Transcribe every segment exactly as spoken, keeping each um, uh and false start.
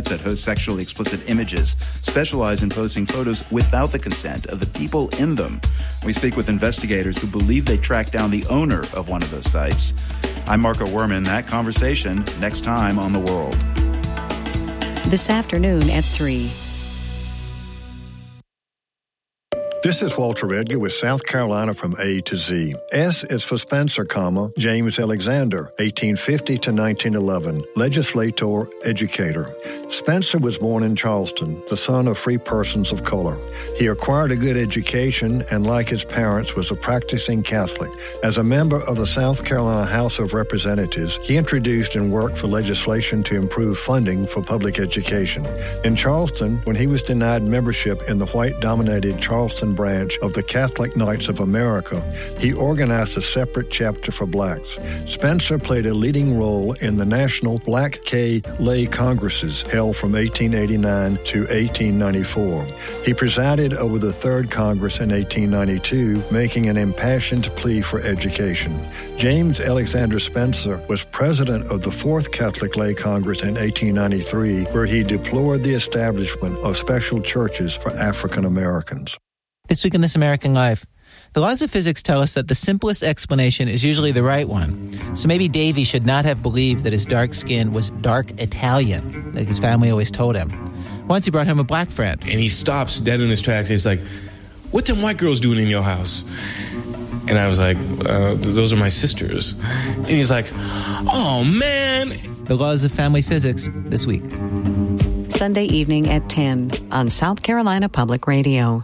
sites that host sexually explicit images specialize in posting photos without the consent of the people in them. We speak with investigators who believe they tracked down the owner of one of those sites. I'm Marco Werman. That conversation next time on The World. This afternoon at three. This is Walter Edgar with South Carolina from A to Z. S is for Spencer, comma, James Alexander, eighteen fifty to nineteen eleven, legislator, educator. Spencer was born in Charleston, the son of free persons of color. He acquired a good education and, like his parents, was a practicing Catholic. As a member of the South Carolina House of Representatives, he introduced and worked for legislation to improve funding for public education. In Charleston, when he was denied membership in the white-dominated Charleston branch of the Catholic Knights of America, he organized a separate chapter for blacks. Spencer played a leading role in the National Black K Lay Congresses held from eighteen eighty-nine to eighteen ninety-four. He presided over the Third Congress in eighteen ninety-two, making an impassioned plea for education. James Alexander Spencer was president of the Fourth Catholic Lay Congress in eighteen ninety-three, where he deplored the establishment of special churches for African Americans. This week in This American Life, the laws of physics tell us that the simplest explanation is usually the right one. So maybe Davy should not have believed that his dark skin was dark Italian, like his family always told him. Once he brought home a black friend. And he stops dead in his tracks and he's like, "What them white girls doing in your house?" And I was like, uh, "Those are my sisters." And he's like, "Oh, man." The laws of family physics this week. Sunday evening at ten on South Carolina Public Radio.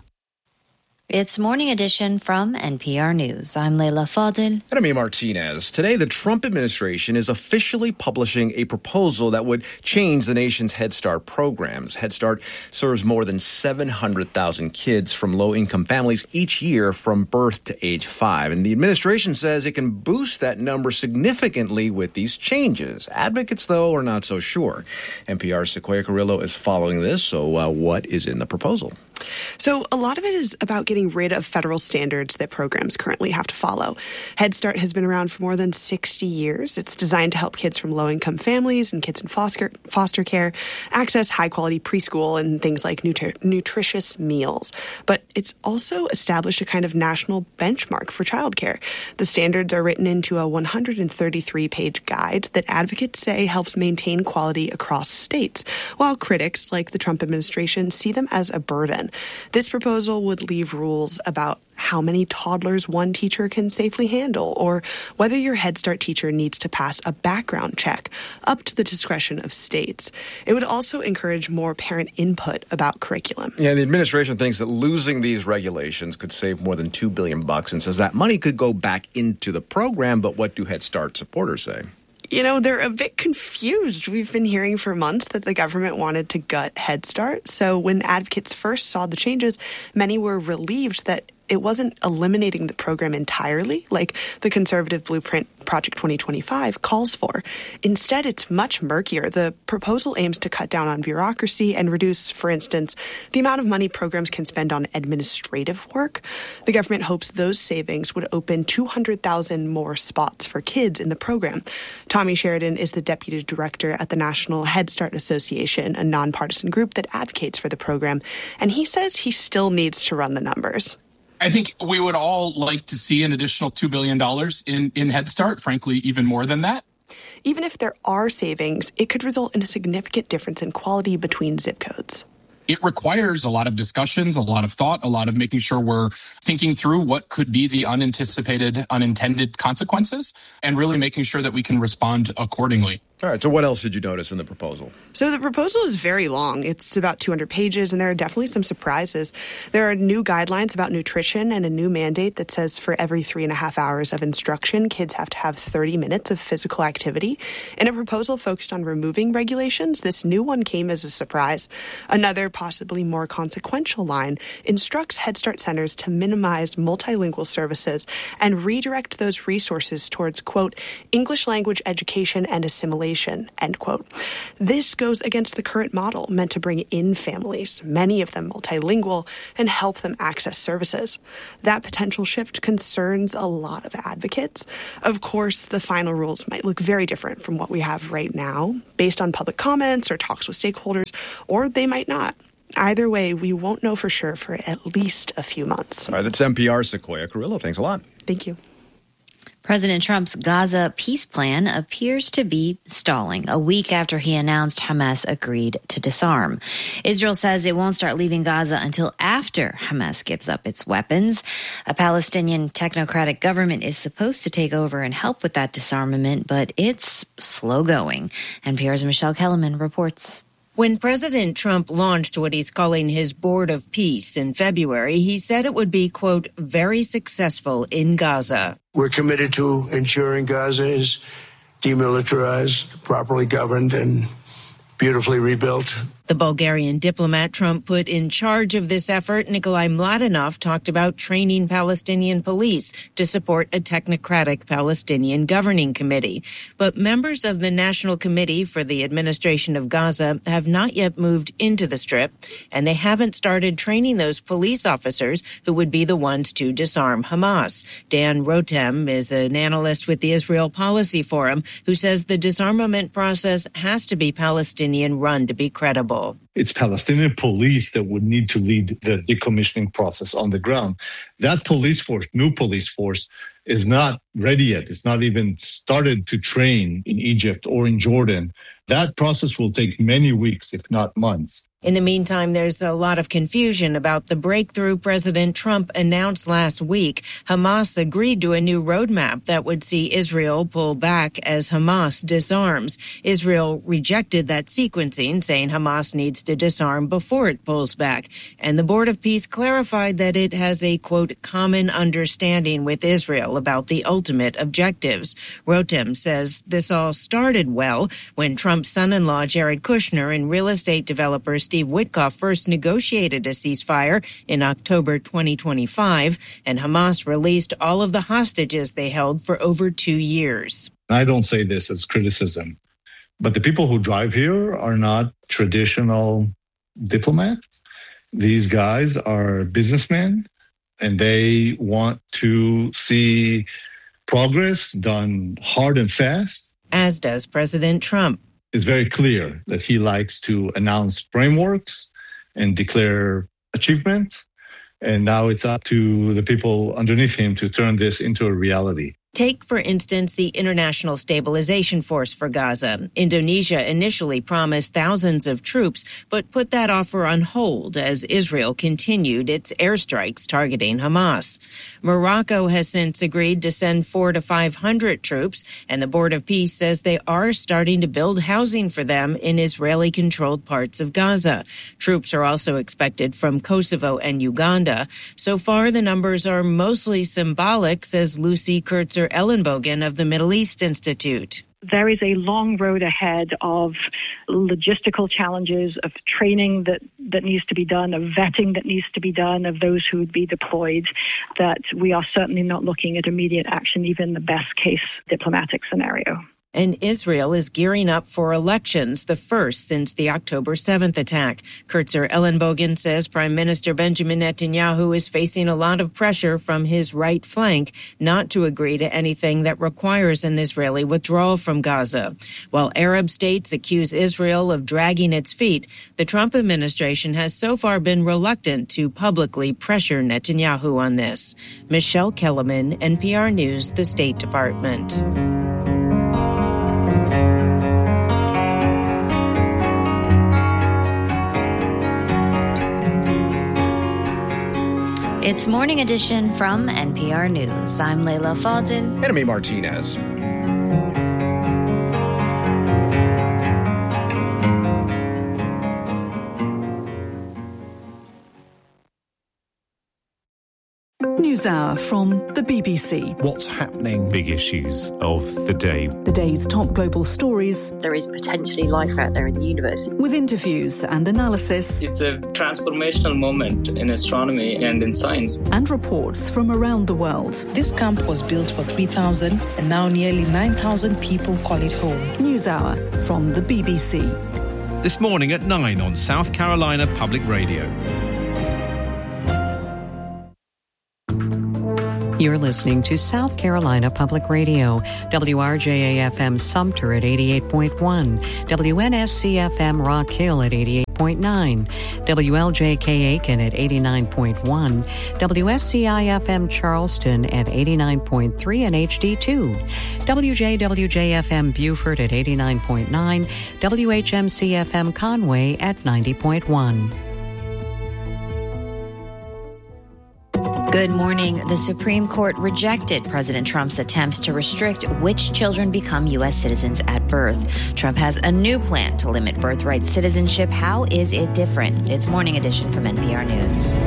It's Morning Edition from N P R News. I'm Leila Fadel. And I'm Amy Martinez. Today, the Trump administration is officially publishing a proposal that would change the nation's Head Start programs. Head Start serves more than seven hundred thousand kids from low-income families each year from birth to age five. And the administration says it can boost that number significantly with these changes. Advocates, though, are not so sure. N P R's Sequoia Carrillo is following this. So uh, what is in the proposal? So a lot of it is about getting rid of federal standards that programs currently have to follow. Head Start has been around for more than sixty years. It's designed to help kids from low-income families and kids in foster, foster care access high-quality preschool and things like nutri- nutritious meals. But it's also established a kind of national benchmark for childcare. The standards are written into a one hundred thirty-three page guide that advocates say helps maintain quality across states, while critics, like the Trump administration, see them as a burden. This proposal would leave rules about how many toddlers one teacher can safely handle, or whether your Head Start teacher needs to pass a background check, up to the discretion of states. It would also encourage more parent input about curriculum. Yeah, the administration thinks that losing these regulations could save more than two billion dollars bucks and says that money could go back into the program. But what do Head Start supporters say? You know, they're a bit confused. We've been hearing for months that the government wanted to gut Head Start. So when advocates first saw the changes, many were relieved that it wasn't eliminating the program entirely, like the conservative blueprint Project twenty twenty-five calls for. Instead, it's much murkier. The proposal aims to cut down on bureaucracy and reduce, for instance, the amount of money programs can spend on administrative work. The government hopes those savings would open two hundred thousand more spots for kids in the program. Tommy Sheridan is the deputy director at the National Head Start Association, a nonpartisan group that advocates for the program, and he says he still needs to run the numbers. I think we would all like to see an additional two billion dollars in, in Head Start, frankly, even more than that. Even if there are savings, it could result in a significant difference in quality between zip codes. It requires a lot of discussions, a lot of thought, a lot of making sure we're thinking through what could be the unanticipated, unintended consequences, and really making sure that we can respond accordingly. All right, so what else did you notice in the proposal? So the proposal is very long. It's about two hundred pages, and there are definitely some surprises. There are new guidelines about nutrition and a new mandate that says for every three and a half hours of instruction, kids have to have thirty minutes of physical activity. In a proposal focused on removing regulations, this new one came as a surprise. Another, possibly more consequential line instructs Head Start centers to minimize multilingual services and redirect those resources towards, quote, English language education and assimilation, end quote. This goes goes against the current model meant to bring in families, many of them multilingual, and help them access services. That potential shift concerns a lot of advocates. Of course, the final rules might look very different from what we have right now, based on public comments or talks with stakeholders, or they might not. Either way, we won't know for sure for at least a few months. All right, that's N P R's Sequoia Carrillo. Thanks a lot. Thank you. President Trump's Gaza peace plan appears to be stalling a week after he announced Hamas agreed to disarm. Israel says it won't start leaving Gaza until after Hamas gives up its weapons. A Palestinian technocratic government is supposed to take over and help with that disarmament, but it's slow going. N P R's Michelle Kellerman reports. When President Trump launched what he's calling his Board of Peace in February, he said it would be, quote, very successful in Gaza. We're committed to ensuring Gaza is demilitarized, properly governed, and beautifully rebuilt. The Bulgarian diplomat Trump put in charge of this effort, Nikolai Mladenov, talked about training Palestinian police to support a technocratic Palestinian governing committee. But members of the National Committee for the Administration of Gaza have not yet moved into the Strip, and they haven't started training those police officers who would be the ones to disarm Hamas. Dan Rotem is an analyst with the Israel Policy Forum who says the disarmament process has to be Palestinian-run to be credible. It's Palestinian police that would need to lead the decommissioning process on the ground. That police force, new police force, is not ready yet. It's not even started to train in Egypt or in Jordan. That process will take many weeks, if not months. In the meantime, there's a lot of confusion about the breakthrough President Trump announced last week. Hamas agreed to a new roadmap that would see Israel pull back as Hamas disarms. Israel rejected that sequencing, saying Hamas needs to disarm before it pulls back. And the Board of Peace clarified that it has a, quote, common understanding with Israel about the ultimate objectives. Rotem says this all started well when Trump's son-in-law Jared Kushner and real estate developer Steve Witkoff first negotiated a ceasefire in October twenty twenty-five, and Hamas released all of the hostages they held for over two years. I don't say this as criticism, but the people who drive here are not traditional diplomats. These guys are businessmen, and they want to see progress done hard and fast. As does President Trump. It's very clear that he likes to announce frameworks and declare achievements. And now it's up to the people underneath him to turn this into a reality. Take, for instance, the International Stabilization Force for Gaza. Indonesia initially promised thousands of troops, but put that offer on hold as Israel continued its airstrikes targeting Hamas. Morocco has since agreed to send four to five hundred troops, and the Board of Peace says they are starting to build housing for them in Israeli-controlled parts of Gaza. Troops are also expected from Kosovo and Uganda. So far, the numbers are mostly symbolic, says Lucy Kurtzer Ellenbogen of the Middle East Institute. There is a long road ahead of logistical challenges, of training that, that needs to be done, of vetting that needs to be done, of those who would be deployed, that we are certainly not looking at immediate action, even the best case diplomatic scenario. And Israel is gearing up for elections, the first since the October seventh attack. Kurtzer Ellenbogen says Prime Minister Benjamin Netanyahu is facing a lot of pressure from his right flank not to agree to anything that requires an Israeli withdrawal from Gaza. While Arab states accuse Israel of dragging its feet, the Trump administration has so far been reluctant to publicly pressure Netanyahu on this. Michelle Kellerman, N P R News, the State Department. It's Morning Edition from N P R News. I'm Layla Fadel. And me, Martinez. NewsHour from the B B C. What's happening? Big issues of the day. The day's top global stories. There is potentially life out there in the universe. With interviews and analysis. It's a transformational moment in astronomy and in science. And reports from around the world. This camp was built for three thousand and now nearly nine thousand people call it home. NewsHour from the B B C. This morning at nine on South Carolina Public Radio. You're listening to South Carolina Public Radio, W R J A F M Sumter at eighty-eight point one, W N S C F M Rock Hill at eighty-eight point nine, W L J K Aiken at eighty-nine point one, W S C I F M Charleston at eighty-nine point three and H D two, W J W J F M Beaufort at eighty-nine point nine, W H M C F M Conway at ninety point one. Good morning. The Supreme Court rejected President Trump's attempts to restrict which children become U S citizens at birth. Trump has a new plan to limit birthright citizenship. How is it different? It's Morning Edition from N P R News.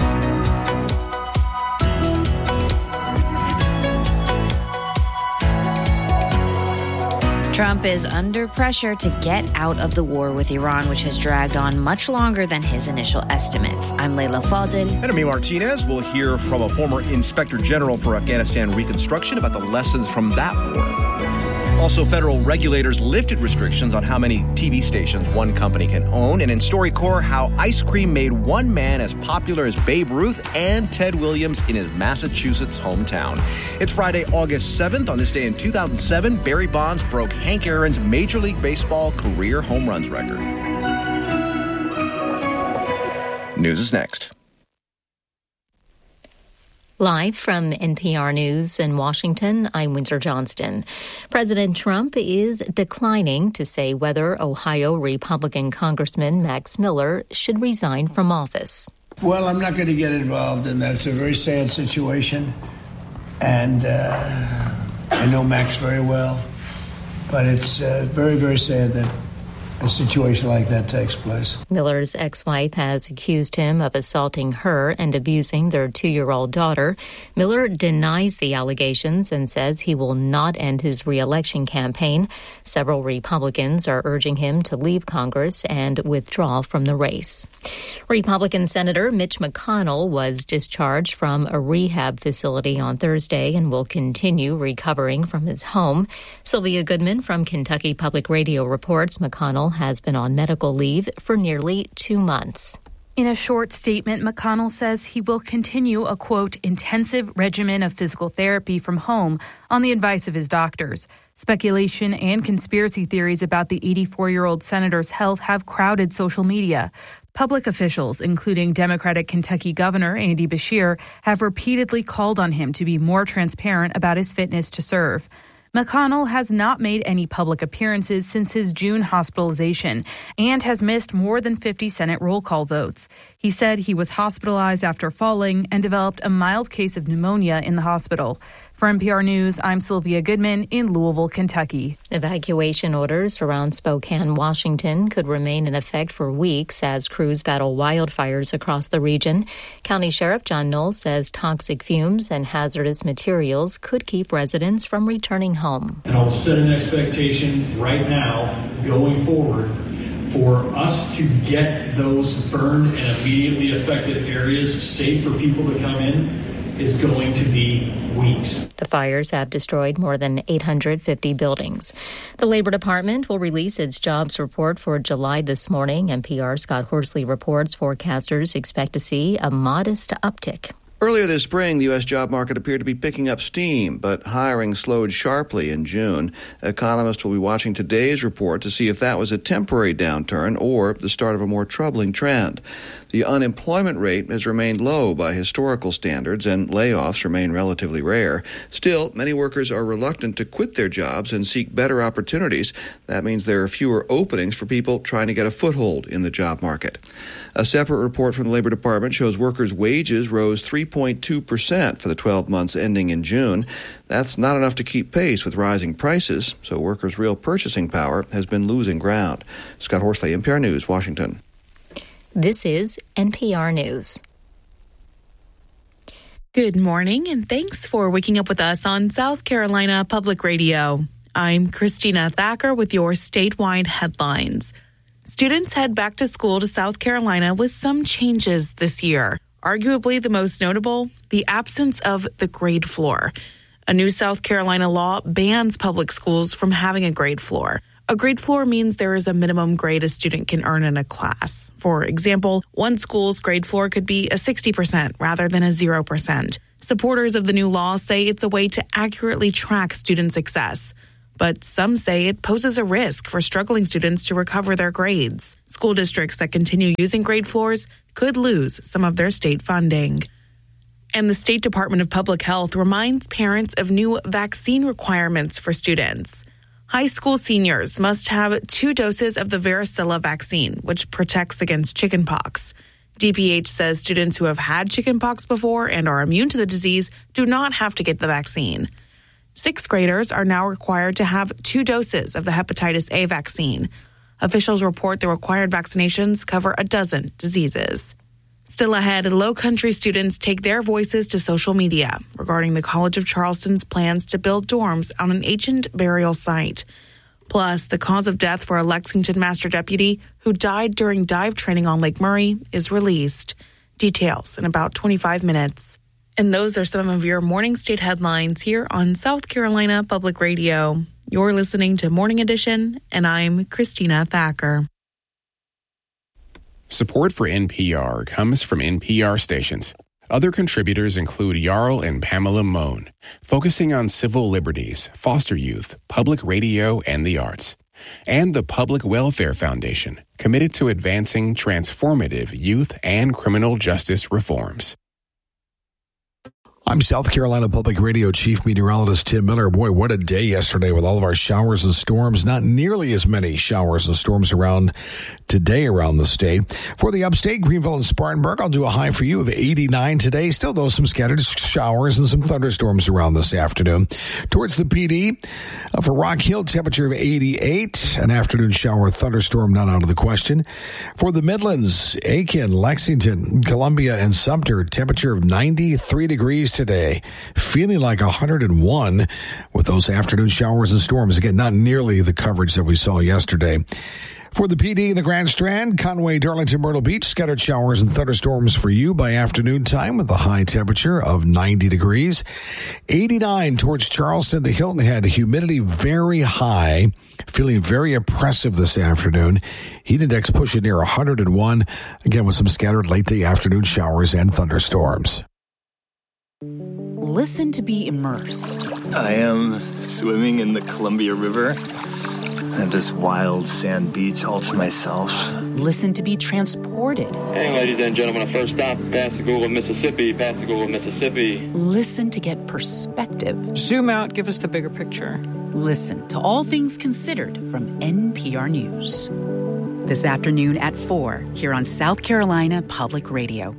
Trump is under pressure to get out of the war with Iran, which has dragged on much longer than his initial estimates. I'm Leila Fadel. And Ami Martinez. We'll hear from a former Inspector General for Afghanistan Reconstruction about the lessons from that war. Also, federal regulators lifted restrictions on how many T V stations one company can own. And in StoryCorps, how ice cream made one man as popular as Babe Ruth and Ted Williams in his Massachusetts hometown. It's Friday, August seventh. On this day in two thousand seven, Barry Bonds broke Hank Aaron's Major League Baseball career home runs record. News is next. Live from N P R News in Washington, I'm Windsor Johnston. President Trump is declining to say whether Ohio Republican Congressman Max Miller should resign from office. Well, I'm not going to get involved in that. It's a very sad situation. And uh, I know Max very well. But it's uh, very, very sad that a situation like that takes place. Miller's ex-wife has accused him of assaulting her and abusing their two-year-old daughter. Miller denies the allegations and says he will not end his re-election campaign. Several Republicans are urging him to leave Congress and withdraw from the race. Republican Senator Mitch McConnell was discharged from a rehab facility on Thursday and will continue recovering from his home. Sylvia Goodman from Kentucky Public Radio reports McConnell has been on medical leave for nearly two months. In a short statement, McConnell says he will continue a, quote, intensive regimen of physical therapy from home on the advice of his doctors. Speculation and conspiracy theories about the eighty-four-year-old senator's health have crowded social media. Public officials, including Democratic Kentucky Governor Andy Beshear, have repeatedly called on him to be more transparent about his fitness to serve. McConnell has not made any public appearances since his June hospitalization and has missed more than fifty Senate roll call votes. He said he was hospitalized after falling and developed a mild case of pneumonia in the hospital. For N P R News, I'm Sylvia Goodman in Louisville, Kentucky. Evacuation orders around Spokane, Washington could remain in effect for weeks as crews battle wildfires across the region. County Sheriff John Knowles says toxic fumes and hazardous materials could keep residents from returning home. And I'll set an expectation right now, going forward, for us to get those burned and immediately affected areas safe for people to come in is going to be weeks. The fires have destroyed more than eight hundred fifty buildings. The Labor Department will release its jobs report for July this morning. N P R's Scott Horsley reports forecasters expect to see a modest uptick. Earlier this spring, the U S job market appeared to be picking up steam, but hiring slowed sharply in June. Economists will be watching today's report to see if that was a temporary downturn or the start of a more troubling trend. The unemployment rate has remained low by historical standards, and layoffs remain relatively rare. Still, many workers are reluctant to quit their jobs and seek better opportunities. That means there are fewer openings for people trying to get a foothold in the job market. A separate report from the Labor Department shows workers' wages rose three point two percent for the twelve months ending in June. That's not enough to keep pace with rising prices, so workers' real purchasing power has been losing ground. Scott Horsley, N P R News, Washington. This is N P R News. Good morning, and thanks for waking up with us on South Carolina Public Radio. I'm Christina Thacker with your statewide headlines. Students head back to school to South Carolina with some changes this year. Arguably the most notable, the absence of the grade floor. A new South Carolina law bans public schools from having a grade floor. A grade floor means there is a minimum grade a student can earn in a class. For example, one school's grade floor could be a sixty percent rather than a zero percent. Supporters of the new law say it's a way to accurately track student success. But some say it poses a risk for struggling students to recover their grades. School districts that continue using grade floors could lose some of their state funding. And the State Department of Public Health reminds parents of new vaccine requirements for students. High school seniors must have two doses of the varicella vaccine, which protects against chickenpox. D P H says students who have had chickenpox before and are immune to the disease do not have to get the vaccine. Sixth graders are now required to have two doses of the hepatitis A vaccine. Officials report the required vaccinations cover a dozen diseases. Still ahead, Low Country students take their voices to social media regarding the College of Charleston's plans to build dorms on an ancient burial site. Plus, the cause of death for a Lexington Master Deputy who died during dive training on Lake Murray is released. Details in about twenty-five minutes. And those are some of your morning state headlines here on South Carolina Public Radio. You're listening to Morning Edition, and I'm Christina Thacker. Support for N P R comes from N P R stations. Other contributors include Jarl and Pamela Mohn, focusing on civil liberties, foster youth, public radio, and the arts. And the Public Welfare Foundation, committed to advancing transformative youth and criminal justice reforms. I'm South Carolina Public Radio Chief Meteorologist Tim Miller. Boy, what a day yesterday with all of our showers and storms. Not nearly as many showers and storms around today around the state. For the upstate, Greenville and Spartanburg, I'll do a high for you of eighty-nine today. Still, though, some scattered showers and some thunderstorms around this afternoon. Towards the P D, uh, for Rock Hill, temperature of eighty-eight. An afternoon shower thunderstorm not out of the question. For the Midlands, Aiken, Lexington, Columbia, and Sumter, temperature of ninety-three degrees today, feeling like one hundred one with those afternoon showers and storms. Again, not nearly the coverage that we saw yesterday. For the P D in the Grand Strand, Conway, Darlington, Myrtle Beach, scattered showers and thunderstorms for you by afternoon time with a high temperature of ninety degrees. eighty-nine towards Charleston to Hilton Head, humidity very high, feeling very oppressive this afternoon. Heat index pushing near one hundred one, again with some scattered late day afternoon showers and thunderstorms. Listen to be immersed. I am swimming in the Columbia River. I have this wild sand beach all to myself. Listen to be transported. Hey, ladies and gentlemen, a first stop, Pascagoula, Mississippi, Pascagoula, Mississippi. Listen to get perspective. Zoom out, give us the bigger picture. Listen to All Things Considered from N P R News. This afternoon at four, here on South Carolina Public Radio.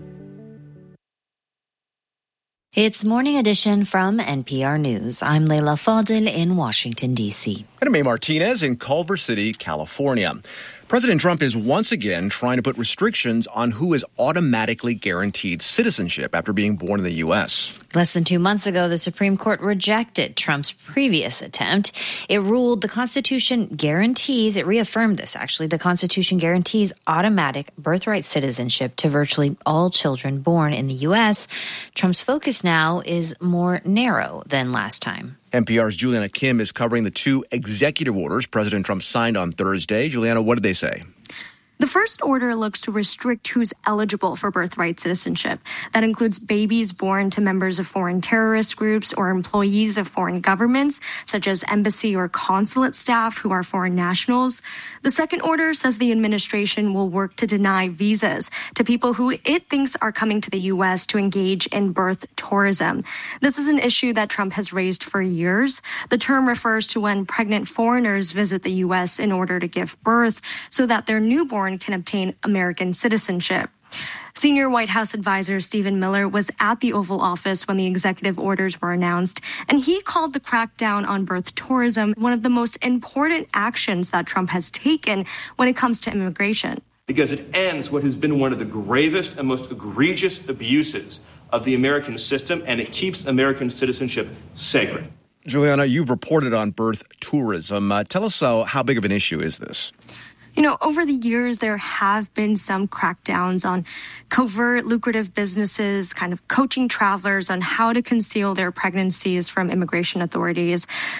It's Morning Edition from N P R News. I'm Leila Fadil in Washington, D C. And I'm May Martinez in Culver City, California. President Trump is once again trying to put restrictions on who is automatically guaranteed citizenship after being born in the U S. Less than two months ago, the Supreme Court rejected Trump's previous attempt. It ruled the Constitution guarantees, it reaffirmed this actually, the Constitution guarantees automatic birthright citizenship to virtually all children born in the U S. Trump's focus now is more narrow than last time. N P R's Juliana Kim is covering the two executive orders President Trump signed on Thursday. Juliana, what did they say? The first order looks to restrict who's eligible for birthright citizenship. That includes babies born to members of foreign terrorist groups or employees of foreign governments, such as embassy or consulate staff who are foreign nationals. The second order says the administration will work to deny visas to people who it thinks are coming to the U S to engage in birth tourism. This is an issue that Trump has raised for years. The term refers to when pregnant foreigners visit the U S in order to give birth so that their newborn can obtain American citizenship. Senior White House advisor Stephen Miller was at the Oval Office when the executive orders were announced, and he called the crackdown on birth tourism one of the most important actions that Trump has taken when it comes to immigration. Because it ends what has been one of the gravest and most egregious abuses of the American system, and it keeps American citizenship sacred. Juliana, you've reported on birth tourism. Uh, tell us uh, how big of an issue is this? You know, over the years, there have been some crackdowns on covert, lucrative businesses, kind of coaching travelers on how to conceal their pregnancies from immigration authorities. But,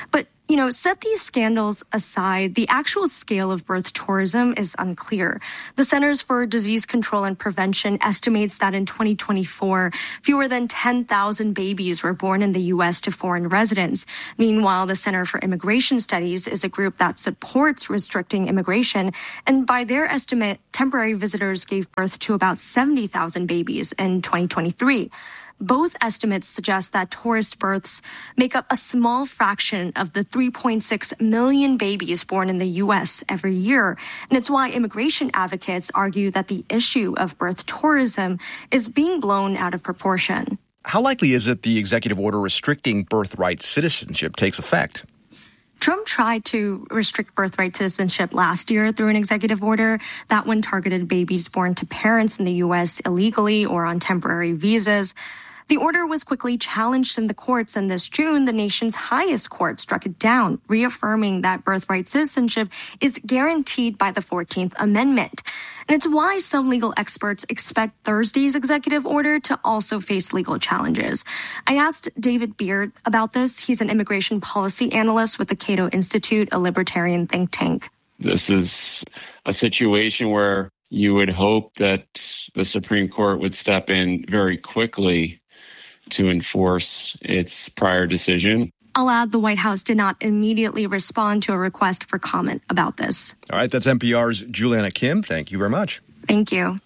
You know, set these scandals aside, the actual scale of birth tourism is unclear. The Centers for Disease Control and Prevention estimates that in twenty twenty-four, fewer than ten thousand babies were born in the U S to foreign residents. Meanwhile, the Center for Immigration Studies is a group that supports restricting immigration, and by their estimate, temporary visitors gave birth to about seventy thousand babies in twenty twenty-three. Both estimates suggest that tourist births make up a small fraction of the three point six million babies born in the U S every year. And it's why immigration advocates argue that the issue of birth tourism is being blown out of proportion. How likely is it the executive order restricting birthright citizenship takes effect? Trump tried to restrict birthright citizenship last year through an executive order. That one targeted babies born to parents in the U S illegally or on temporary visas. The order was quickly challenged in the courts, and this June, the nation's highest court struck it down, reaffirming that birthright citizenship is guaranteed by the fourteenth Amendment. And it's why some legal experts expect Thursday's executive order to also face legal challenges. I asked David Beard about this. He's an immigration policy analyst with the Cato Institute, a libertarian think tank. This is a situation where you would hope that the Supreme Court would step in very quickly to enforce its prior decision. I'll add the White House did not immediately respond to a request for comment about this. All right, that's N P R's Juliana Kim. Thank you very much. Thank you.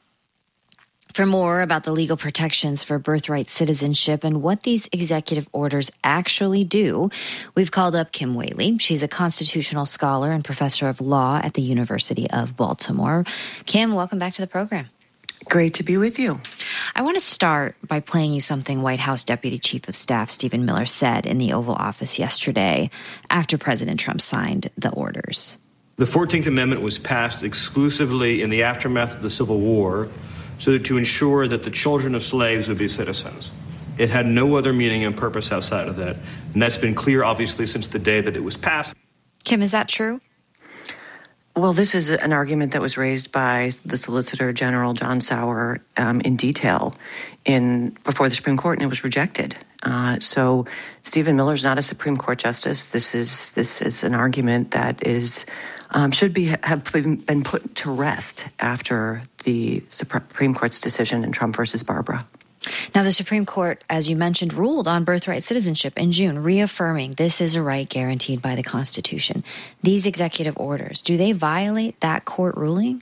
For more about the legal protections for birthright citizenship and what these executive orders actually do, we've called up Kim Whaley. She's a constitutional scholar and professor of law at the University of Baltimore. Kim, welcome back to the program. Great to be with you. I want to start by playing you something White House Deputy Chief of Staff Stephen Miller said in the Oval Office yesterday after President Trump signed the orders. The fourteenth Amendment was passed exclusively in the aftermath of the Civil War so that to ensure that the children of slaves would be citizens. It had no other meaning and purpose outside of that. And that's been clear, obviously, since the day that it was passed. Kim, is that true? Well, this is an argument that was raised by the Solicitor General John Sauer um, in detail in before the Supreme Court, and it was rejected. Uh, so Stephen Miller is not a Supreme Court justice. This is this is an argument that is um, should be have been put to rest after the Supreme Court's decision in Trump versus Barbara. Now, the Supreme Court, as you mentioned, ruled on birthright citizenship in June, reaffirming this is a right guaranteed by the Constitution. These executive orders, do they violate that court ruling?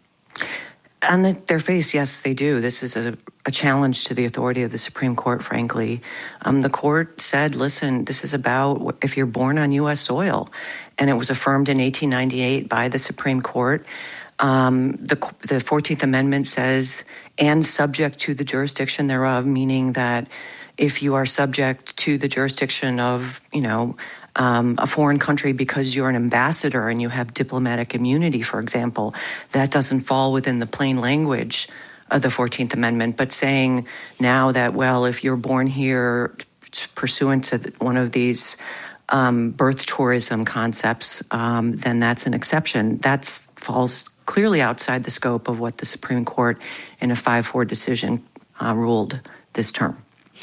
On the, their face, yes, they do. This is a, a challenge to the authority of the Supreme Court, frankly. Um, the court said, listen, this is about if you're born on U S soil, and it was affirmed in eighteen ninety-eight by the Supreme Court. Um, the, the fourteenth Amendment says, and subject to the jurisdiction thereof, meaning that if you are subject to the jurisdiction of, you know, um, a foreign country because you're an ambassador and you have diplomatic immunity, for example, that doesn't fall within the plain language of the fourteenth Amendment. But saying now that, well, if you're born here pursuant to one of these um, birth tourism concepts, um, then that's an exception. That falls clearly outside the scope of what the Supreme Court in a five four decision uh, ruled this term.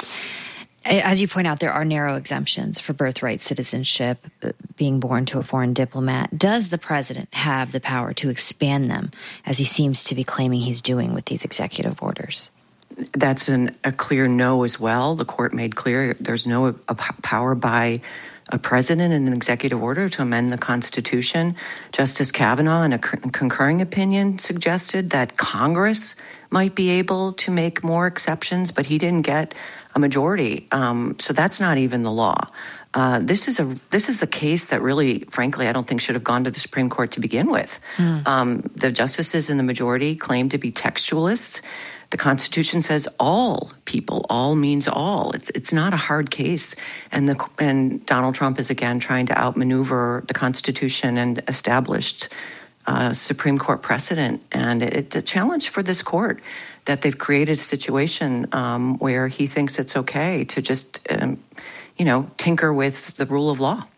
As you point out, there are narrow exemptions for birthright citizenship, being born to a foreign diplomat. Does the president have the power to expand them, as he seems to be claiming he's doing with these executive orders? That's an, a clear no as well. The court made clear there's no a power by a president in an executive order to amend the Constitution. Justice Kavanaugh, in a concurring opinion, suggested that Congress might be able to make more exceptions, but he didn't get a majority. Um, so that's not even the law. Uh, this is a this is a case that really, frankly, I don't think should have gone to the Supreme Court to begin with. Mm. Um, the justices in the majority claim to be textualists. The Constitution says all people. All means all. It's it's not a hard case, and the and Donald Trump is again trying to outmaneuver the Constitution and established uh, Supreme Court precedent. And it, it's a challenge for this court that they've created a situation um, where he thinks it's okay to just um, you know tinker with the rule of law.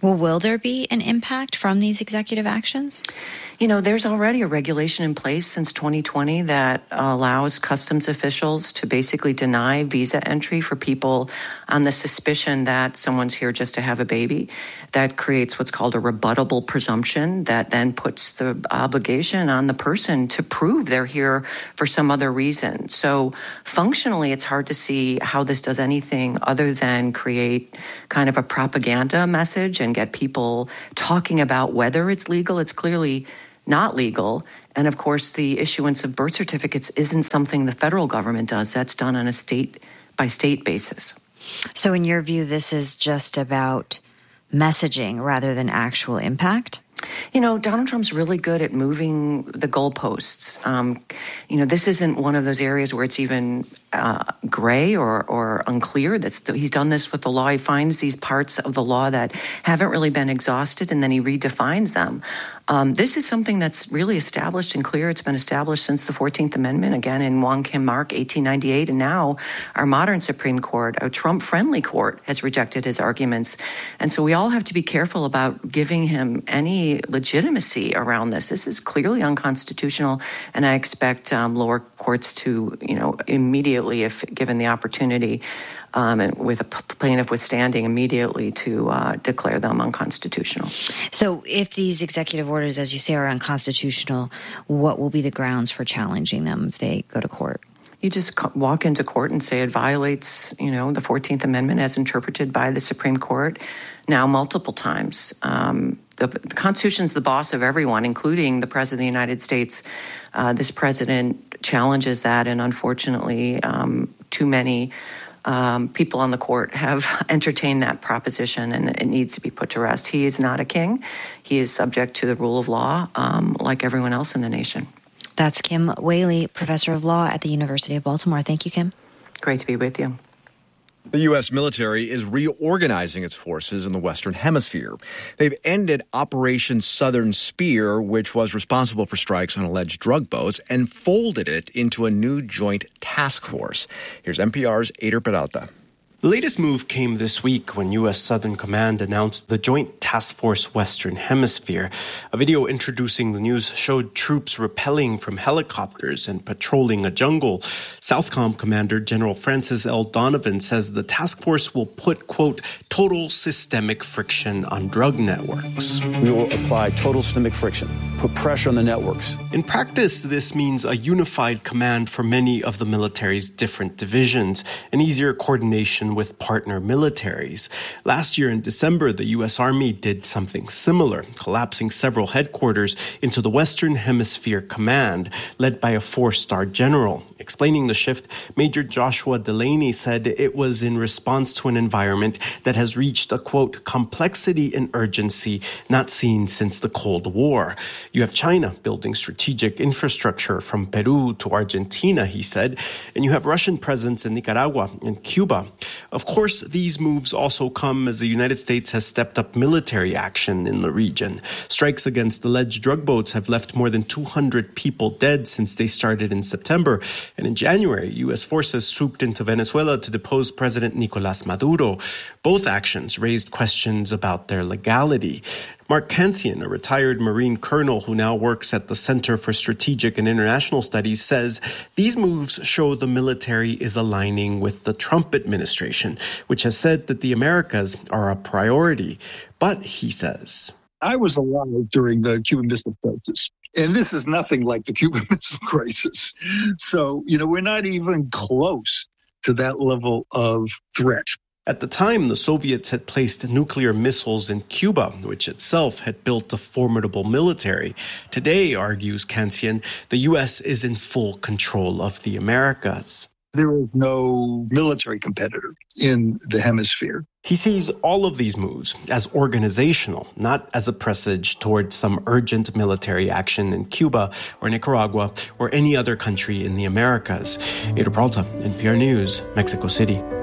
Well, will there be an impact from these executive actions? You know, there's already a regulation in place since twenty twenty that allows customs officials to basically deny visa entry for people on the suspicion that someone's here just to have a baby. That creates what's called a rebuttable presumption that then puts the obligation on the person to prove they're here for some other reason. So functionally, it's hard to see how this does anything other than create kind of a propaganda message and get people talking about whether it's legal. It's clearly not legal. And of course, the issuance of birth certificates isn't something the federal government does. That's done on a state by state basis. So in your view, this is just about messaging rather than actual impact? You know, Donald Trump's really good at moving the goalposts. Um, you know, this isn't one of those areas where it's even uh, gray or, or unclear. That's the, he's done this with the law. He finds these parts of the law that haven't really been exhausted, and then he redefines them. Um, this is something that's really established and clear. It's been established since the fourteenth Amendment, again, in Wong Kim Mark, eighteen ninety-eight. And now our modern Supreme Court, a Trump-friendly court, has rejected his arguments. And so we all have to be careful about giving him any legitimacy around this. This is clearly unconstitutional, and I expect um, lower courts to, you know, immediately, if given the opportunity, Um, and with a plaintiff withstanding, immediately to uh, declare them unconstitutional. So if these executive orders, as you say, are unconstitutional, what will be the grounds for challenging them if they go to court? You just walk into court and say it violates, you know, the fourteenth Amendment as interpreted by the Supreme Court now multiple times. Um, the, the Constitution's the boss of everyone, including the President of the United States. Uh, this president challenges that, and unfortunately, um, too many Um, people on the court have entertained that proposition, and it needs to be put to rest. He is not a king. He is subject to the rule of law, um, like everyone else in the nation. That's Kim Whaley, professor of law at the University of Baltimore. Thank you, Kim. Great to be with you. The U S military is reorganizing its forces in the Western Hemisphere. They've ended Operation Southern Spear, which was responsible for strikes on alleged drug boats, and folded it into a new joint task force. Here's N P R's Ader Peralta. The latest move came this week when U S Southern Command announced the Joint Task Force Western Hemisphere. A video introducing the news showed troops rappelling from helicopters and patrolling a jungle. Southcom Commander General Francis L. Donovan says the task force will put, quote, total systemic friction on drug networks. We will apply total systemic friction, put pressure on the networks. In practice, this means a unified command for many of the military's different divisions, and easier coordination with partner militaries. Last year in December, the U S Army did something similar, collapsing several headquarters into the Western Hemisphere Command, led by a four-star general. Explaining the shift, Major Joshua Delaney said it was in response to an environment that has reached a, quote, complexity and urgency not seen since the Cold War. You have China building strategic infrastructure from Peru to Argentina, he said, and you have Russian presence in Nicaragua and Cuba. Of course, these moves also come as the United States has stepped up military action in the region. Strikes against alleged drug boats have left more than two hundred people dead since they started in September. And in January, U S forces swooped into Venezuela to depose President Nicolás Maduro. Both actions raised questions about their legality. Mark Kansian, a retired Marine colonel who now works at the Center for Strategic and International Studies, says these moves show the military is aligning with the Trump administration, which has said that the Americas are a priority. But, he says, I was alive during the Cuban Missile Crisis, and this is nothing like the Cuban Missile Crisis. So, you know, we're not even close to that level of threat. At the time, the Soviets had placed nuclear missiles in Cuba, which itself had built a formidable military. Today, argues Kansian, the U S is in full control of the Americas. There is no military competitor in the hemisphere. He sees all of these moves as organizational, not as a presage towards some urgent military action in Cuba or Nicaragua or any other country in the Americas. Ader Peralta, N P R News, Mexico City.